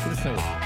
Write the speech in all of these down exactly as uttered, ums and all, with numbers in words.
Listen to it.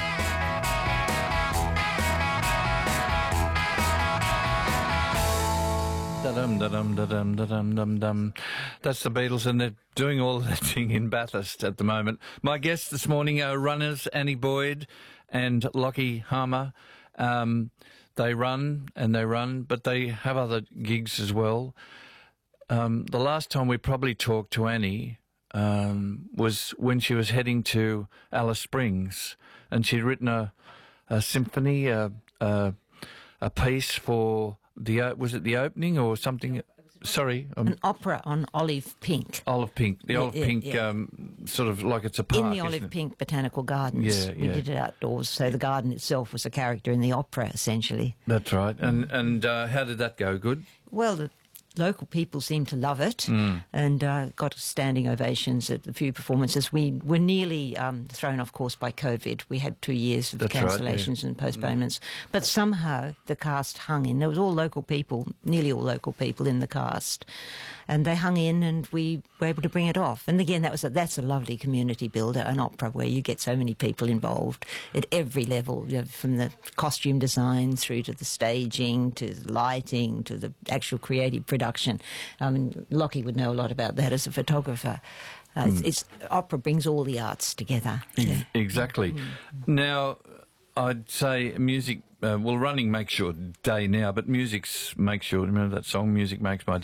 Da-dum, da-dum, da-dum, da-dum, dum, dum. That's the Beatles, and they're doing all that thing in Bathurst at the moment. My guests this morning are runners Annie Boyd and Lockie Harmer. Um, they run and they run, but they have other gigs as well. Um, the last time we probably talked to Annie um, was when she was heading to Alice Springs, and she'd written a, a symphony, a, a, a piece for the uh, was it the opening or something? Sorry, um, an opera on Olive Pink. Olive Pink, the Yeah, Olive yeah, Pink, yeah. Um, sort of like it's a park in the isn't Olive it? Pink Botanical Gardens. Yeah, We yeah. did it outdoors, so the garden itself was a character in the opera, essentially. That's right. And and uh, how did that go? Good. Well, the local people seemed to love it Mm. and uh, got standing ovations at a few performances. We were nearly um, thrown off course by COVID. We had two years of That's right, cancellations yeah. and postponements. But somehow the cast hung in. There was all local people, nearly all local people in the cast. And they hung in and we were able to bring it off. And again, that was a, that's a lovely community builder, an opera where you get so many people involved at every level, you know, from the costume design through to the staging, to the lighting, to the actual creative production. I mean, Lockie would know a lot about that as a photographer. Uh, Mm. it's, it's opera brings all the arts together. Ex- Exactly. Mm. Now, I'd say music, uh, well, running makes your day now, but music's makes your, remember that song, Music Makes My Day?